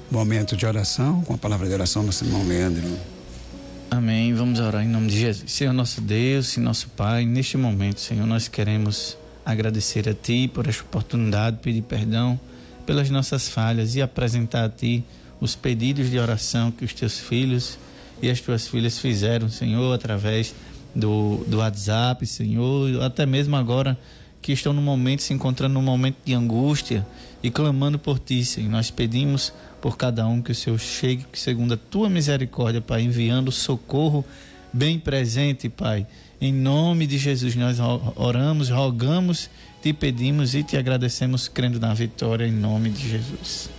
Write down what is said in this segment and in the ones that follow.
momento de oração, com a palavra de oração, nosso irmão Leandro. Amém. Vamos orar em nome de Jesus. Senhor nosso Deus e nosso Pai, neste momento, Senhor, nós queremos agradecer a Ti por esta oportunidade, pedir perdão pelas nossas falhas e apresentar a Ti os pedidos de oração que os Teus filhos e as Tuas filhas fizeram, Senhor, através do WhatsApp, Senhor, até mesmo agora que estão no momento, se encontrando num momento de angústia e clamando por Ti, Senhor. Nós pedimos por cada um que o Senhor chegue segundo a Tua misericórdia, Pai, enviando socorro bem presente, Pai. Em nome de Jesus nós oramos, rogamos, Te pedimos e Te agradecemos crendo na vitória em nome de Jesus.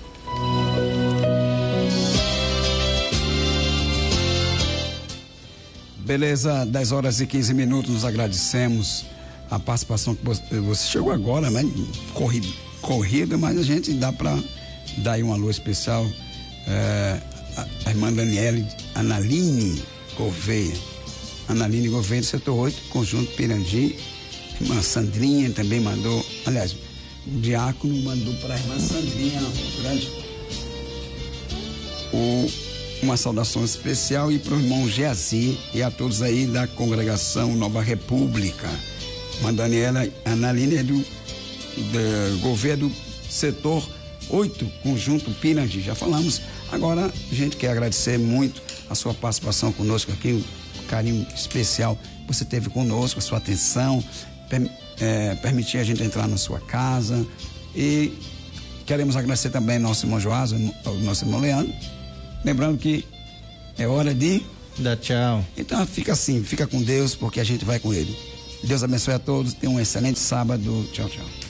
Beleza, 10 horas e 15 minutos, nos agradecemos a participação que você chegou agora, né? Corrida, mas a gente dá para dar aí um alô especial, a irmã Daniele Analine Gouveia, do setor 8, Conjunto Pirangi. Irmã Sandrinha também mandou, aliás, o diácono mandou para a irmã Sandrinha uma saudação especial, e para o irmão Geazi e a todos aí da congregação Nova República. Irmã Daniela Analine do Gouveia, do setor 8, Conjunto Pirangi. Já falamos. Agora a gente quer agradecer muito a sua participação conosco aqui, o carinho especial que você teve conosco, a sua atenção, permitir a gente entrar na sua casa, e queremos agradecer também ao nosso irmão Joás, ao nosso irmão Leandro, lembrando que é hora de dá tchau. Então fica assim, fica com Deus, porque a gente vai com Ele. Deus abençoe a todos, tenham um excelente sábado. Tchau, tchau.